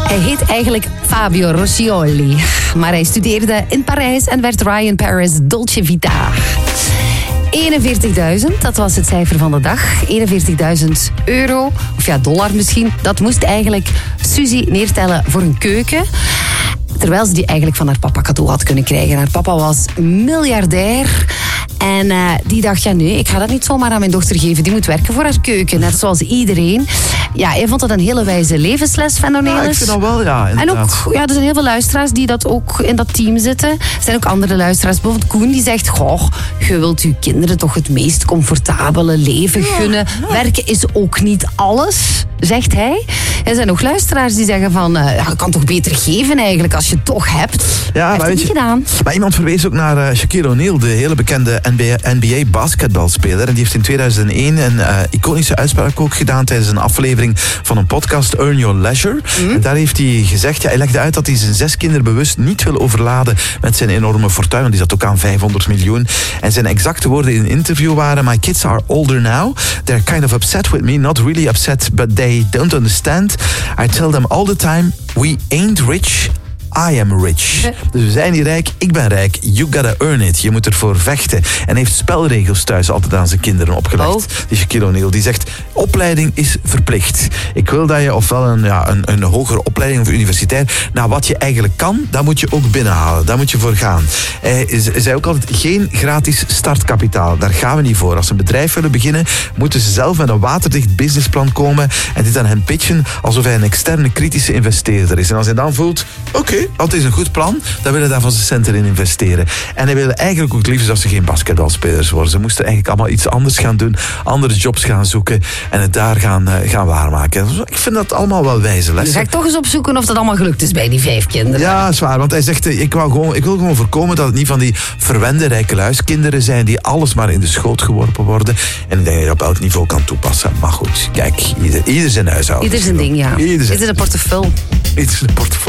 Hij heet eigenlijk Fabio Roscioli. Maar hij studeerde in Parijs en werd Ryan Paris Dolce Vita. 41.000, dat was het cijfer van de dag. 41.000 euro, of ja, dollar misschien. Dat moest eigenlijk Suzy neertellen voor een keuken. Terwijl ze die eigenlijk van haar papa cadeau had kunnen krijgen. Haar papa was miljardair. En die dacht, ja nee, ik ga dat niet zomaar aan mijn dochter geven. Die moet werken voor haar keuken, net zoals iedereen. Ja, hij vond dat een hele wijze levensles van Cornelis. Ja, ik vind dat wel, ja, inderdaad. En ook, ja, er zijn heel veel luisteraars die dat ook in dat team zitten. Er zijn ook andere luisteraars. Bijvoorbeeld Koen, die zegt, goh, je wilt je kinderen toch het meest comfortabele leven gunnen. Ja. Werken is ook niet alles, zegt hij. Er zijn ook luisteraars die zeggen van, je kan toch beter geven eigenlijk als je het toch hebt. Ja, heeft het niet gedaan. Maar iemand verwees ook naar Shaquille O'Neal, de hele bekende NBA basketbalspeler. En die heeft in 2001 een iconische uitspraak ook gedaan tijdens een aflevering van een podcast, Earn Your Leisure. En daar heeft hij gezegd, hij legde uit dat hij zijn 6 kinderen bewust niet wil overladen met zijn enorme fortuin. Want die zat ook aan 500 miljoen. En zijn exacte woorden in een interview waren, my kids are older now. They're kind of upset with me. Not really upset, but they don't understand. I tell them all the time, we ain't rich. I am rich. Dus we zijn niet rijk, ik ben rijk. You gotta earn it. Je moet ervoor vechten. En heeft spelregels thuis altijd aan zijn kinderen opgelegd. Die Shaquille O'Neal, die zegt, opleiding is verplicht. Ik wil dat je ofwel een hogere opleiding of universitair, nou wat je eigenlijk kan, dat moet je ook binnenhalen. Daar moet je voor gaan. Hij zei ook altijd, geen gratis startkapitaal. Daar gaan we niet voor. Als ze een bedrijf willen beginnen, moeten ze zelf met een waterdicht businessplan komen en dit aan hen pitchen alsof hij een externe kritische investeerder is. En als hij dan voelt, oké, dat is een goed plan, dan willen daar van zijn centen in investeren. En hij wilde eigenlijk ook liefst dat ze geen basketbalspelers worden. Ze moesten eigenlijk allemaal iets anders gaan doen, andere jobs gaan zoeken en het daar gaan waarmaken. Ik vind dat allemaal wel wijze lessen. Ga ik toch eens opzoeken of dat allemaal gelukt is bij die 5 kinderen. Ja, zwaar, want hij zegt, ik wil gewoon voorkomen dat het niet van die verwende rijke luiskinderen zijn die alles maar in de schoot geworpen worden. En ik denk dat je dat op elk niveau kan toepassen. Maar goed, kijk, ieder zijn huishouden. Ieder zijn ding, ja. Ieder zijn portefeuille. Ieder zijn portefeuille.